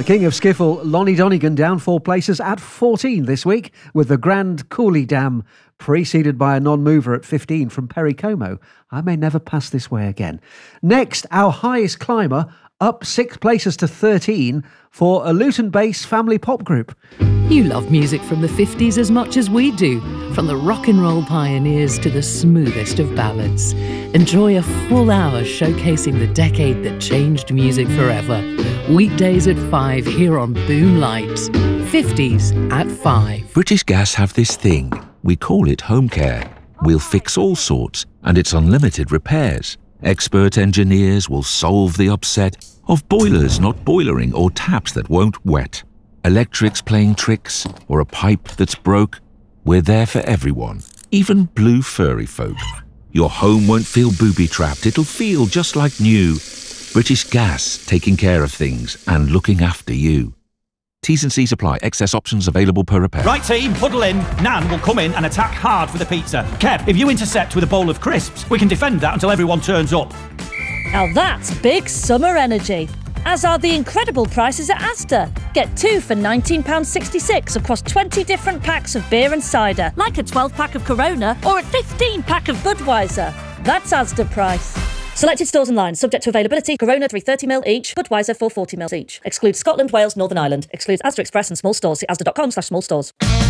King of Skiffle, Lonnie Donegan, down 4 places at 14 this week, with the Grand Cooley Dam preceded by a non-mover at 15 from Perry Como. I may never pass this way again. Next, our highest climber, up 6 places to 13 for a Luton-based family pop group. You love music from the 50s as much as we do, from the rock and roll pioneers to the smoothest of ballads. Enjoy a full hour showcasing the decade that changed music forever. Weekdays at 5 here on Boom Light. 50s at 5. British Gas have this thing. We call it home care. We'll fix all sorts, and it's unlimited repairs. Expert engineers will solve the upset of boilers not boilering or taps that won't wet. Electrics playing tricks or a pipe that's broke. We're there for everyone, even blue furry folk. Your home won't feel booby-trapped, it'll feel just like new. British Gas, taking care of things and looking after you. T's and C's apply. Excess options available per repair. Right team, huddle in. Nan will come in and attack hard for the pizza. Kev, if you intercept with a bowl of crisps, we can defend that until everyone turns up. Now that's big summer energy. As are the incredible prices at Asda. Get 2 for £19.66 across 20 different packs of beer and cider, like a 12-pack of Corona or a 15-pack of Budweiser. That's Asda price. Selected stores and lines, subject to availability. Corona 330ml each, Budweiser 440ml each. Excludes Scotland, Wales, Northern Ireland. Excludes Asda Express and small stores. See asda.com/small stores.